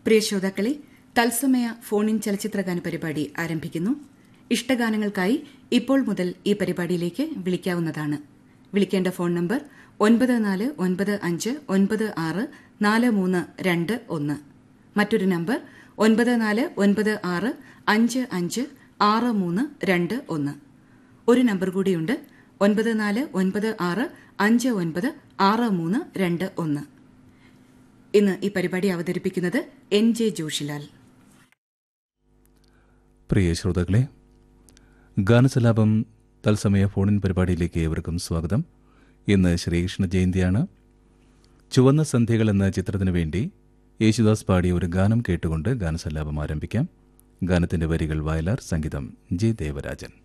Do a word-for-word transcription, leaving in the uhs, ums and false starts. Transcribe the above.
പ്രിയ ശ്രോതാക്കളെ, തത്സമയ ഫോണിൻ ചലച്ചിത്രഗാന പരിപാടി ആരംഭിക്കുന്നു. ഇഷ്ടഗാനങ്ങൾക്കായി ഇപ്പോൾ മുതൽ ഈ പരിപാടിയിലേക്ക് വിളിക്കാവുന്നതാണ്. വിളിക്കേണ്ട ഫോൺ നമ്പർ ഒൻപത് നാല് ഒൻപത് അഞ്ച് ഒൻപത് ആറ് നാല് മൂന്ന് രണ്ട് ഒന്ന്. മറ്റൊരു നമ്പർ ഒൻപത് നാല് ഒൻപത് ആറ് അഞ്ച് അഞ്ച് ആറ് മൂന്ന് രണ്ട് ഒന്ന്. ഒരു നമ്പർ കൂടിയുണ്ട്, ഒൻപത് നാല് ഒൻപത് ആറ് അഞ്ച് ഒൻപത് ആറ് മൂന്ന് രണ്ട് ഒന്ന്. ഇന്ന് ഈ പരിപാടി അവതരിപ്പിക്കുന്നത് എൻ ജെ ജോഷിലാൽ. പ്രിയ ശ്രോതാക്കളെ, ഗാനസലാപം തത്സമയ ഫോണിൻ പരിപാടിയിലേക്ക് ഏവർക്കും സ്വാഗതം. ഇന്ന് ശ്രീകൃഷ്ണ ജയന്തിയാണ്. ചുവന്ന സന്ധ്യകൾ എന്ന ചിത്രത്തിനു വേണ്ടി യേശുദാസ് പാടിയ ഒരു ഗാനം കേട്ടുകൊണ്ട് ഗാനസലാപം ആരംഭിക്കാം. ഗാനത്തിന്റെ വരികൾ വയലാർ, സംഗീതം ജി ദേവരാജൻ.